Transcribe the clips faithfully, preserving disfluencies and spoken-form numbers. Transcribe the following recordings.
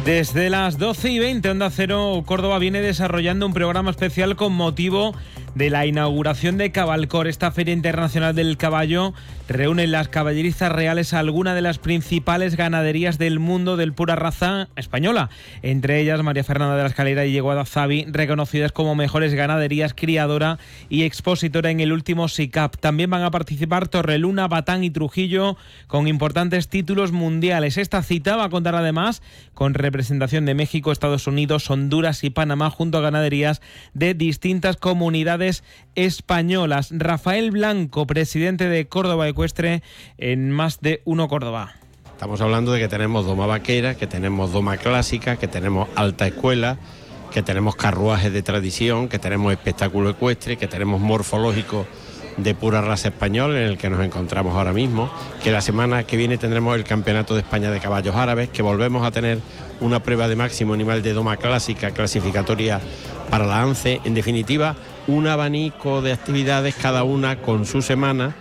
Desde las doce y veinte, Onda Cero Córdoba viene desarrollando un programa especial con motivo de la inauguración de Cabalcor. Esta Feria Internacional del Caballo reúne en las caballerizas reales a alguna de las principales ganaderías del mundo del pura raza española. Entre ellas, María Fernanda de la Escalera y Yeguada Zavi, reconocidas como mejores ganaderías, criadora y expositora en el último S I C A P. También van a participar Torreluna, Batán y Trujillo, con importantes títulos mundiales. Esta cita va a contar además con representación de México, Estados Unidos, Honduras y Panamá, junto a ganaderías de distintas comunidades españolas. Rafael Blanco, presidente de Córdoba Ecuestre, en Más de Uno Córdoba. Estamos hablando de que tenemos doma vaquera, que tenemos doma clásica, que tenemos alta escuela, que tenemos carruajes de tradición, que tenemos espectáculo ecuestre, que tenemos morfológico de pura raza español, en el que nos encontramos ahora mismo, que la semana que viene tendremos el Campeonato de España de Caballos Árabes, que volvemos a tener una prueba de máximo nivel de doma clásica clasificatoria para la ANCE. En definitiva, un abanico de actividades, cada una con su semana.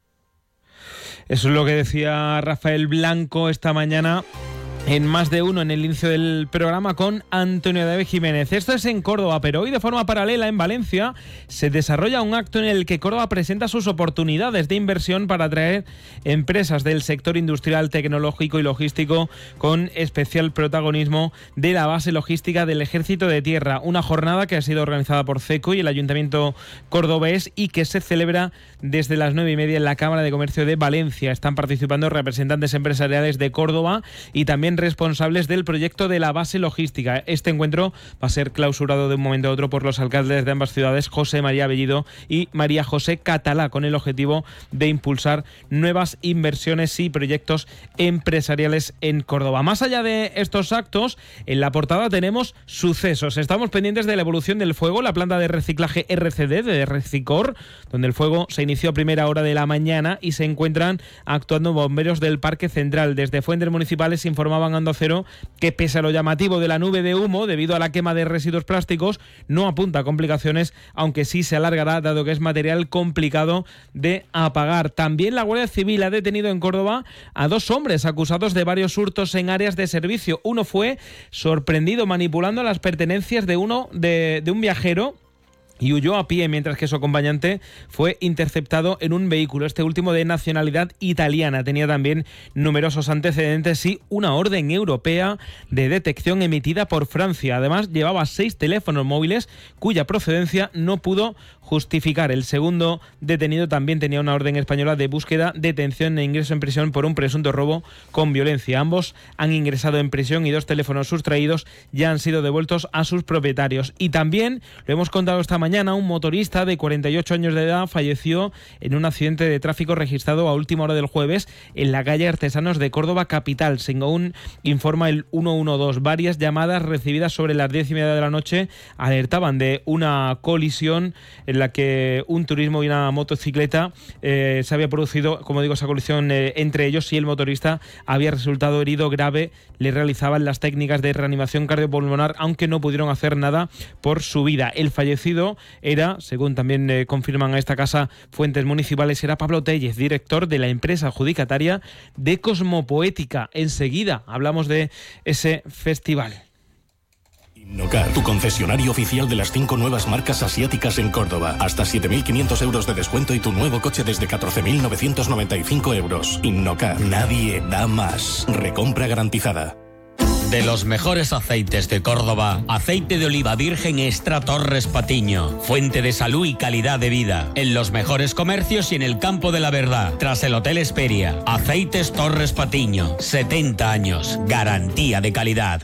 Eso es lo que decía Rafael Blanco esta mañana en Más de Uno, en el inicio del programa, con Antonio David Jiménez. Esto es en Córdoba, pero hoy de forma paralela en Valencia se desarrolla un acto en el que Córdoba presenta sus oportunidades de inversión para atraer empresas del sector industrial, tecnológico y logístico, con especial protagonismo de la base logística del Ejército de Tierra. Una jornada que ha sido organizada por CECO y el Ayuntamiento cordobés y que se celebra desde las nueve y media en la Cámara de Comercio de Valencia. Están participando representantes empresariales de Córdoba y también responsables del proyecto de la base logística. Este encuentro va a ser clausurado de un momento a otro por los alcaldes de ambas ciudades, José María Bellido y María José Catalá, con el objetivo de impulsar nuevas inversiones y proyectos empresariales en Córdoba. Más allá de estos actos, en la portada tenemos sucesos. Estamos pendientes de la evolución del fuego, la planta de reciclaje R C D de Recicor, donde el fuego se inició a primera hora de la mañana y se encuentran actuando bomberos del Parque Central. Desde fuentes municipales informaban a Onda Cero que, pese a lo llamativo de la nube de humo debido a la quema de residuos plásticos, no apunta a complicaciones, aunque sí se alargará dado que es material complicado de apagar. También la Guardia Civil ha detenido en Córdoba a dos hombres acusados de varios hurtos en áreas de servicio. Uno fue sorprendido manipulando las pertenencias de uno de, de un viajero y huyó a pie, mientras que su acompañante fue interceptado en un vehículo, este último de nacionalidad italiana. Tenía también numerosos antecedentes y una orden europea de detección emitida por Francia. Además, llevaba seis teléfonos móviles cuya procedencia no pudo justificar. El segundo detenido también tenía una orden española de búsqueda, detención e ingreso en prisión por un presunto robo con violencia. Ambos han ingresado en prisión y dos teléfonos sustraídos ya han sido devueltos a sus propietarios. Y también, lo hemos contado esta mañana, un motorista de cuarenta y ocho años de edad falleció en un accidente de tráfico registrado a última hora del jueves en la calle Artesanos de Córdoba capital. Según informa el ciento doce, varias llamadas recibidas sobre las diez y media de la noche alertaban de una colisión en la que un turismo y una motocicleta eh, se había producido, como digo, esa colisión eh, entre ellos, y el motorista había resultado herido grave. Le realizaban las técnicas de reanimación cardiopulmonar, aunque no pudieron hacer nada por su vida. El fallecido era, según también eh, confirman a esta casa fuentes municipales, era Pablo Tellez, director de la empresa adjudicataria de Cosmopoética. Enseguida hablamos de ese festival. Innocar, tu concesionario oficial de las cinco nuevas marcas asiáticas en Córdoba. Hasta siete mil quinientos euros de descuento y tu nuevo coche desde catorce mil novecientos noventa y cinco euros. Innocar, nadie da más. Recompra garantizada. De los mejores aceites de Córdoba, aceite de oliva virgen extra Torres Patiño. Fuente de salud y calidad de vida. En los mejores comercios y en el campo de la verdad. Tras el Hotel Esperia. Aceites Torres Patiño. setenta años. Garantía de calidad.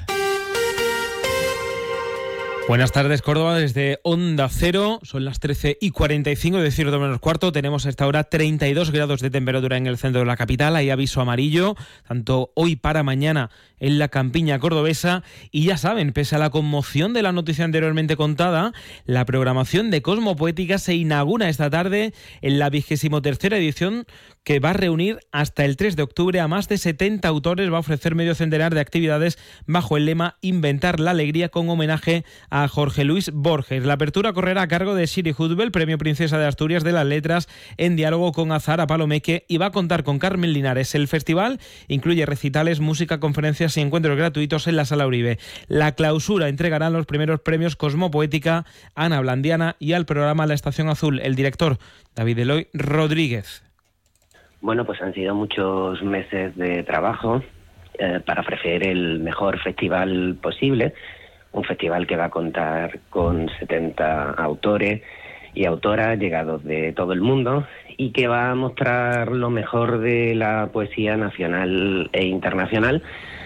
Buenas tardes, Córdoba, desde Onda Cero. Son las trece y cuarenta y cinco, es decir, dos menos cuarto. Tenemos a esta hora treinta y dos grados de temperatura en el centro de la capital. Hay aviso amarillo, tanto hoy para mañana en la campiña cordobesa. Y ya saben, pese a la conmoción de la noticia anteriormente contada, la programación de Cosmopoética se inaugura esta tarde en la vigésimo tercera edición, que va a reunir hasta el tres de octubre a más de setenta autores. Va a ofrecer medio centenar de actividades bajo el lema Inventar la Alegría, con homenaje a a Jorge Luis Borges. La apertura correrá a cargo de Siri Hudbel, Premio Princesa de Asturias de las Letras, en diálogo con Azahara Palomeque, y va a contar con Carmen Linares. El festival incluye recitales, música, conferencias y encuentros gratuitos en la Sala Uribe. La clausura entregarán los primeros premios Cosmopoética, Ana Blandiana, y al programa La Estación Azul, el director David Eloy Rodríguez. Bueno, pues han sido muchos meses de trabajo eh, para ofrecer el mejor festival posible, un festival que va a contar con setenta autores y autoras llegados de todo el mundo y que va a mostrar lo mejor de la poesía nacional e internacional,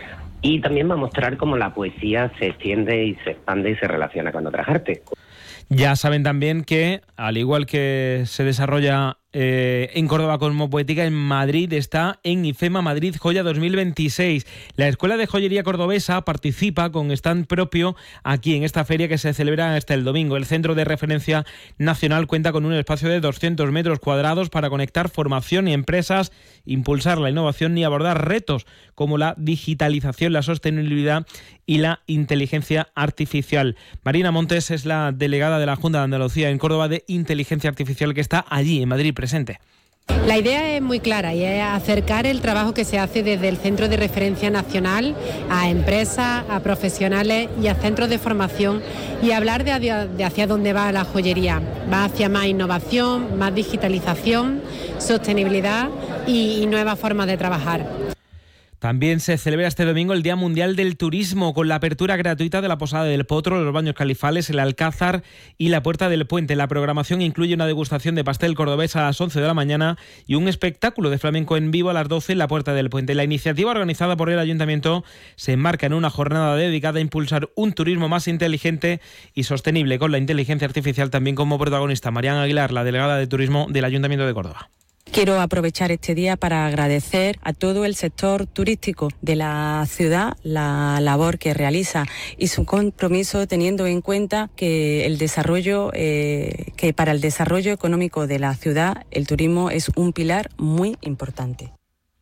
y también va a mostrar cómo la poesía se extiende y se expande y se relaciona con otras artes. Ya saben también que, al igual que se desarrolla eh, en Córdoba Cosmopoética, en Madrid está en IFEMA Madrid Joya dos mil veintiséis. La Escuela de Joyería Cordobesa participa con stand propio aquí en esta feria que se celebra hasta el domingo. El Centro de Referencia Nacional cuenta con un espacio de doscientos metros cuadrados para conectar formación y empresas, impulsar la innovación y abordar retos como la digitalización, la sostenibilidad y la inteligencia artificial. Marina Montes es la delegada de la Junta de Andalucía en Córdoba de Inteligencia Artificial, que está allí en Madrid presente. La idea es muy clara y es acercar el trabajo que se hace desde el Centro de Referencia Nacional a empresas, a profesionales y a centros de formación, y hablar de, de hacia dónde va la joyería. Va hacia más innovación, más digitalización, sostenibilidad y, y nuevas formas de trabajar. También se celebra este domingo el Día Mundial del Turismo, con la apertura gratuita de la Posada del Potro, los Baños Califales, el Alcázar y la Puerta del Puente. La programación incluye una degustación de pastel cordobés a las once de la mañana y un espectáculo de flamenco en vivo a las doce en la Puerta del Puente. La iniciativa, organizada por el Ayuntamiento, se enmarca en una jornada dedicada a impulsar un turismo más inteligente y sostenible, con la inteligencia artificial también como protagonista. Mariana Aguilar, la delegada de Turismo del Ayuntamiento de Córdoba. Quiero aprovechar este día para agradecer a todo el sector turístico de la ciudad la labor que realiza y su compromiso, teniendo en cuenta que el desarrollo, eh, que para el desarrollo económico de la ciudad el turismo es un pilar muy importante.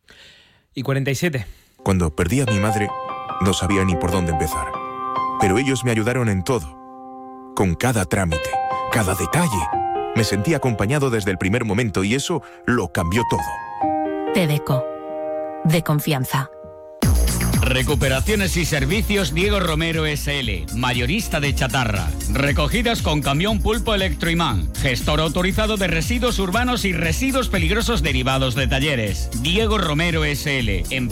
Y cuarenta y siete. Cuando perdí a mi madre, no sabía ni por dónde empezar. Pero ellos me ayudaron en todo, con cada trámite, cada detalle. Me sentí acompañado desde el primer momento y eso lo cambió todo. Tedeco, de confianza. Recuperaciones y servicios Diego Romero S L, mayorista de chatarra. Recogidas con camión Pulpo Electroimán, gestor autorizado de residuos urbanos y residuos peligrosos derivados de talleres. Diego Romero S L, en